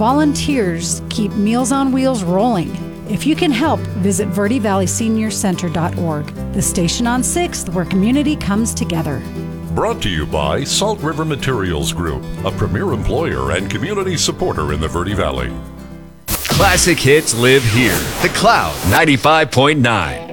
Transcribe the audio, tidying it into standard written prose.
Volunteers keep Meals on Wheels rolling. If you can help, visit VerdeValleySeniorCenter.org, the station on 6th where community comes together. Brought to you by Salt River Materials Group, a premier employer and community supporter in the Verde Valley. Classic hits live here. The Cloud 95.9.